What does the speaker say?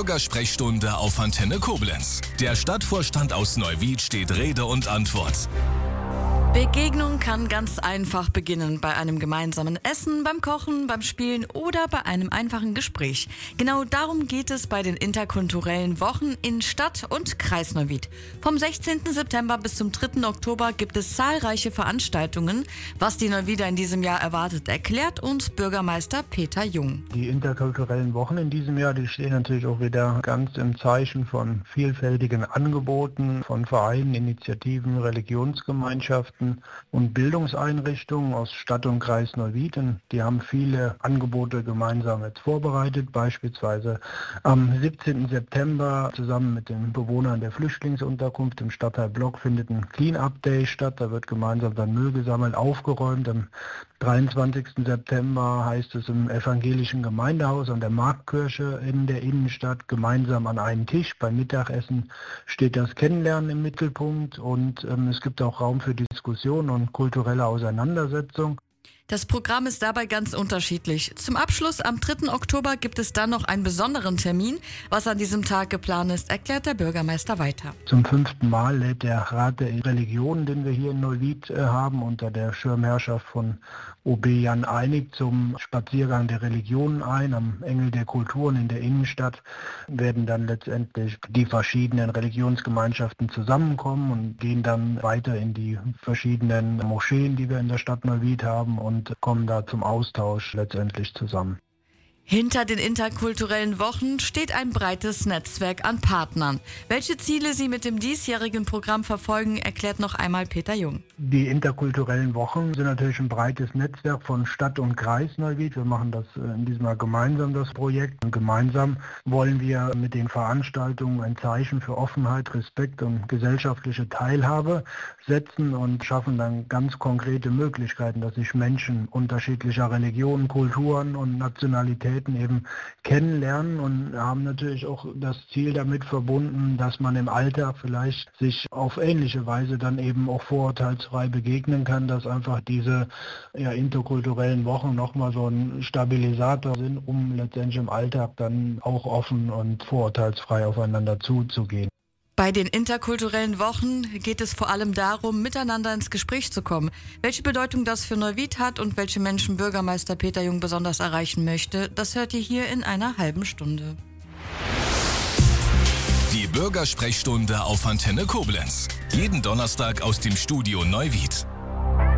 Bürgersprechstunde auf Antenne Koblenz. Der Stadtvorstand aus Neuwied steht Rede und Antwort. Begegnung kann ganz einfach beginnen. Bei einem gemeinsamen Essen, beim Kochen, beim Spielen oder bei einem einfachen Gespräch. Genau darum geht es bei den interkulturellen Wochen in Stadt und Kreis Neuwied. Vom 16. September bis zum 3. Oktober gibt es zahlreiche Veranstaltungen. Was die Neuwieder in diesem Jahr erwartet, erklärt uns Bürgermeister Peter Jung. Die interkulturellen Wochen in diesem Jahr, die stehen natürlich auch wieder ganz im Zeichen von vielfältigen Angeboten, von Vereinen, Initiativen, Religionsgemeinschaften und Bildungseinrichtungen aus Stadt und Kreis Neuwied. Und die haben viele Angebote gemeinsam jetzt vorbereitet, beispielsweise am 17. September zusammen mit den Bewohnern der Flüchtlingsunterkunft im Stadtteil Block findet ein Clean-Up-Day statt. Da wird gemeinsam dann Müll gesammelt, aufgeräumt. Am 23. September heißt es im evangelischen Gemeindehaus an der Marktkirche in der Innenstadt gemeinsam an einen Tisch. Beim Mittagessen steht das Kennenlernen im Mittelpunkt und es gibt auch Raum für Diskussion und kulturelle Auseinandersetzung. Das Programm ist dabei ganz unterschiedlich. Zum Abschluss am 3. Oktober gibt es dann noch einen besonderen Termin. Was an diesem Tag geplant ist, erklärt der Bürgermeister weiter. Zum 5. Mal lädt der Rat der Religionen, den wir hier in Neuwied haben, unter der Schirmherrschaft von OB Jan Einig zum Spaziergang der Religionen ein. Am Engel der Kulturen in der Innenstadt werden dann letztendlich die verschiedenen Religionsgemeinschaften zusammenkommen und gehen dann weiter in die verschiedenen Moscheen, die wir in der Stadt Neuwied haben, und kommen da zum Austausch letztendlich zusammen. Hinter den interkulturellen Wochen steht ein breites Netzwerk an Partnern. Welche Ziele sie mit dem diesjährigen Programm verfolgen, erklärt noch einmal Peter Jung. Die interkulturellen Wochen sind natürlich ein breites Netzwerk von Stadt und Kreis Neuwied. Wir machen das in diesem Jahr gemeinsam, das Projekt. Und gemeinsam wollen wir mit den Veranstaltungen ein Zeichen für Offenheit, Respekt und gesellschaftliche Teilhabe setzen und schaffen dann ganz konkrete Möglichkeiten, dass sich Menschen unterschiedlicher Religionen, Kulturen und Nationalitäten eben kennenlernen und haben natürlich auch das Ziel damit verbunden, dass man im Alltag vielleicht sich auf ähnliche Weise dann eben auch vorurteilsfrei begegnen kann, dass einfach diese interkulturellen Wochen nochmal so ein Stabilisator sind, um letztendlich im Alltag dann auch offen und vorurteilsfrei aufeinander zuzugehen. Bei den interkulturellen Wochen geht es vor allem darum, miteinander ins Gespräch zu kommen. Welche Bedeutung das für Neuwied hat und welche Menschen Bürgermeister Peter Jung besonders erreichen möchte, das hört ihr hier in einer halben Stunde. Die Bürgersprechstunde auf Antenne Koblenz. Jeden Donnerstag aus dem Studio Neuwied.